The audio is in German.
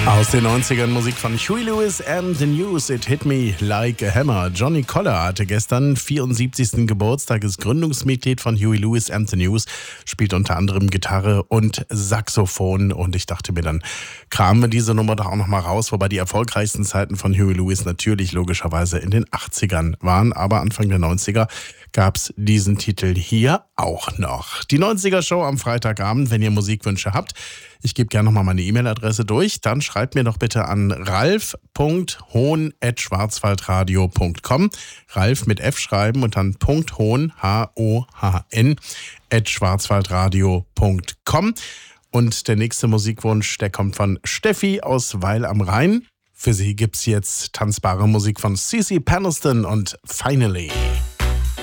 Aus den 90ern Musik von Huey Lewis and the News, It Hit Me Like a Hammer. Johnny Coller hatte gestern 74. Geburtstag, ist Gründungsmitglied von Huey Lewis and the News, spielt unter anderem Gitarre und Saxophon und ich dachte mir, dann kramen wir diese Nummer doch auch noch mal raus, wobei die erfolgreichsten Zeiten von Huey Lewis natürlich logischerweise in den 80ern waren, aber Anfang der 90er gab's diesen Titel hier auch noch. Die 90er-Show am Freitagabend, wenn ihr Musikwünsche habt. Ich gebe gerne nochmal meine E-Mail-Adresse durch. Dann schreibt mir doch bitte an ralf.hohn@schwarzwaldradio.com. Ralf mit F schreiben und dann .hohn, H-O-H-N, @schwarzwaldradio.com. Und der nächste Musikwunsch, der kommt von Steffi aus Weil am Rhein. Für sie gibt's jetzt tanzbare Musik von CeCe Peniston und Finally.